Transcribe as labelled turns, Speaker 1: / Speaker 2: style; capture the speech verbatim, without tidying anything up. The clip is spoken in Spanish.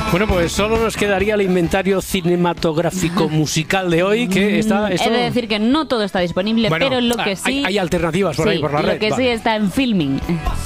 Speaker 1: Bueno, pues solo nos quedaría el inventario cinematográfico musical de hoy, que está... Esto...
Speaker 2: He de decir que no todo está disponible,
Speaker 1: bueno,
Speaker 2: pero lo que sí...
Speaker 1: Hay, hay alternativas por
Speaker 2: sí,
Speaker 1: ahí, por la
Speaker 2: lo
Speaker 1: red.
Speaker 2: que
Speaker 1: vale.
Speaker 2: sí está en Filmin.